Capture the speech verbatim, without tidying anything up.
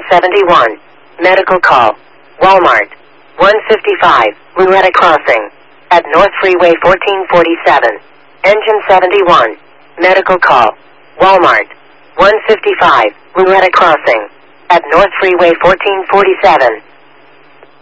seventy-one. Medical call. Walmart. one fifty-five. Louetta Crossing. At North Freeway fourteen forty-seven. Engine seventy-one. Medical call. Walmart. one fifty-five. Louetta Crossing. At North Freeway fourteen forty-seven.